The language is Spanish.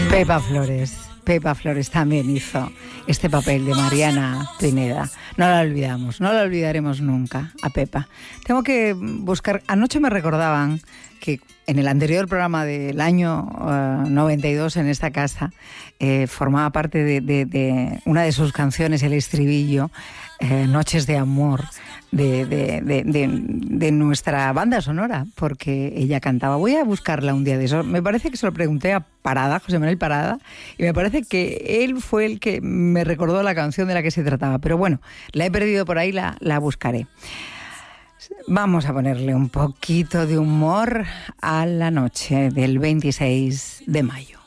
Pepa Flores. Pepa Flores también hizo este papel de Mariana Pineda. No la olvidamos, no la olvidaremos nunca a Pepa. Tengo que buscar... Anoche me recordaban que en el anterior programa del año 92 en esta casa formaba parte de una de sus canciones, el estribillo, Noches de Amor, de nuestra banda sonora, porque ella cantaba. Voy a buscarla un día de eso. Me parece que se lo pregunté a Parada, José Manuel Parada, y me parece que él fue el que me recordó la canción de la que se trataba. Pero bueno, la he perdido por ahí, la buscaré. Vamos a ponerle un poquito de humor a la noche del 26 de mayo.